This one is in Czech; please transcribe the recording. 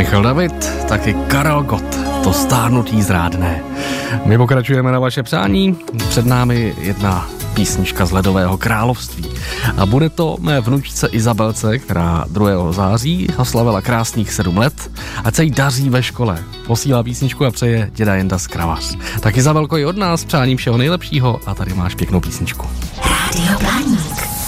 Michal David, taky Karel Gott, to stárnutí zrádné. My pokračujeme na vaše přání, před námi jedna písnička z Ledového království. A bude to mé vnučce Izabelce, která 2. září oslavila krásných 7 let. Ať se jí daří ve škole. Posílá písničku a přeje děda Jenda z Kravař. Tak Izabelko, i od nás přáním všeho nejlepšího a tady máš pěknou písničku. Rádio Blaník.